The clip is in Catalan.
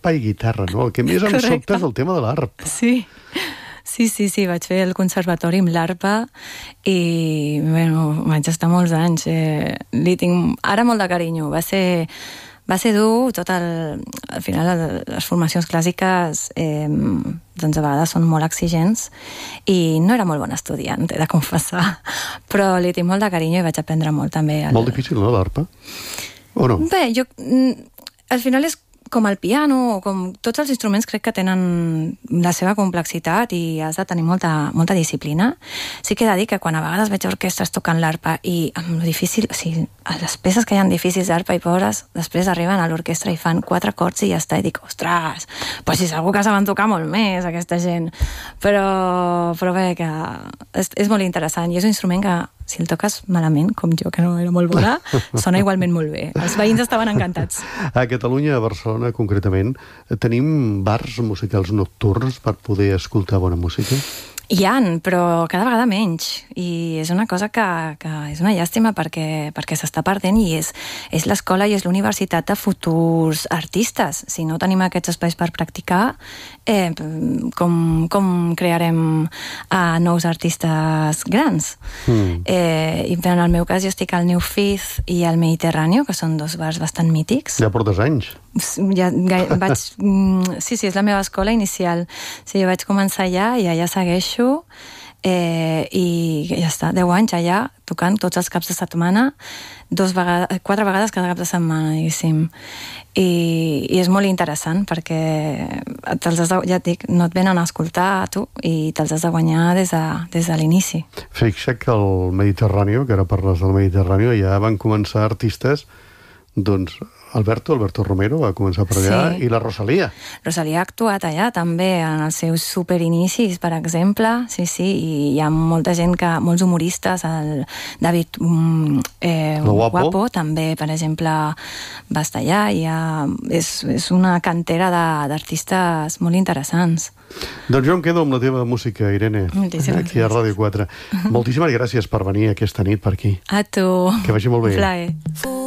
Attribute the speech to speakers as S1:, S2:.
S1: arpa i guitarra, no? El que més em sobta és el tema de l'arpa.
S2: Sí. Sí, vaig fer el conservatori amb l'arpa i, bueno, vaig estar molts anys. Li tinc ara molt de carinyo. Va ser dur, al final les formacions clàssiques doncs a vegades són molt exigents i no era molt bon estudiant, he de confessar, però li tinc molt de carinyo i vaig aprendre molt també.
S1: Molt difícil, no, l'arpa? O no?
S2: Bé, al final és com el piano, o com tots els instruments crec que tenen la seva complexitat i has de tenir molta disciplina. Sí que he de dir que quan a vegades veig orquestres tocant l'arpa i amb lo difícil, o sigui, les peces que hi ha difícils d'arpa i pobres, després arriben a l'orquestra i fan 4 acords i ja està, i dic, ostres, però si segur que saben tocar molt més aquesta gent. Però bé, que és molt interessant i és un instrument que si el toques malament, com jo, que no era molt bona, sona igualment molt bé. Els veïns estaven encantats.
S1: A Catalunya, a Barcelona, concretament, tenim bars musicals nocturns per poder escoltar bona música?
S2: Hi ha, però cada vegada menys. I és una cosa que és una llàstima perquè s'està perdent i és l'escola i és l'universitat de futurs artistes. Si no tenim aquests espais per practicar, com crearem nous artistes grans? I en el meu cas jo estic al New Fifth i al Mediterráneo, que són 2 bars bastant mítics.
S1: Ja portes anys.
S2: Sí, és la meva escola inicial. Sí, jo vaig començar allà i allà segueixo i ja està, 10 anys allà tocant tots els caps de setmana, 4 vegades cada cap de setmana, diguéssim. I és molt interessant perquè ja et dic, no et venen a escoltar a tu i te'ls has de guanyar des de l'inici.
S1: Fixa't que al Mediterrani, que ara parles del Mediterrani, ja van començar artistes, doncs Alberto Romero va començar per allà, sí. I la Rosalía.
S2: Rosalía ha actuat allà també en els seus superinicis, per exemple, sí, i hi ha molta gent molts humoristes, el David Guapo també, per exemple, va estar allà, i és una cantera d'artistes molt interessants.
S1: Doncs jo em quedo amb la teva música, Irene, aquí a Ràdio 4. Moltíssimes gràcies per venir aquesta nit per aquí.
S2: A tu.
S1: Que vagi molt bé.
S2: Un plaer.